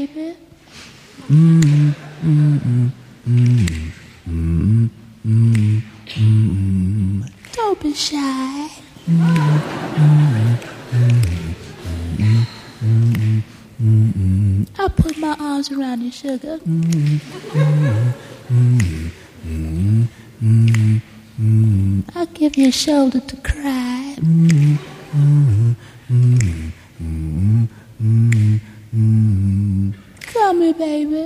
baby. Don't be shy. I'll put my arms around you, sugar. I'll give you a shoulder to cry.